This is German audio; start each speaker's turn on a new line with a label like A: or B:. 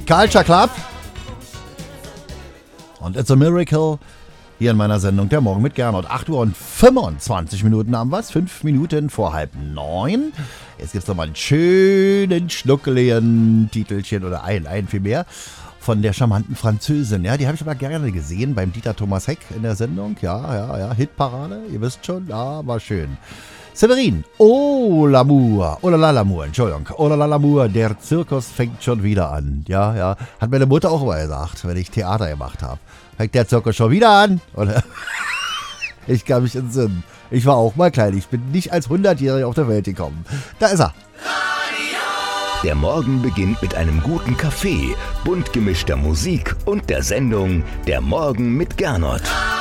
A: Culture Club und It's a Miracle hier in meiner Sendung Der Morgen mit Gernot. 8 Uhr und 25 Minuten haben wir's, 5 Minuten vor 8:30. Jetzt gibt's noch mal einen schönen, schnuckeligen Titelchen oder ein viel mehr von der charmanten Französin. Ja, die habe ich aber gerne gesehen beim Dieter Thomas Heck in der Sendung. Ja, Hitparade, ihr wisst schon, ja, war schön. Severin, oh l'amour, oh la la l'amour, Entschuldigung, oh la la l'amour, der Zirkus fängt schon wieder an. Ja, hat meine Mutter auch immer gesagt, wenn ich Theater gemacht habe. Fängt der Zirkus schon wieder an? Oder? Ich kann mich entsinnen. Ich war auch mal klein, ich bin nicht als 100-Jähriger auf der Welt gekommen. Da ist er.
B: Der Morgen beginnt mit einem guten Kaffee, bunt gemischter Musik und der Sendung Der Morgen mit Gernot.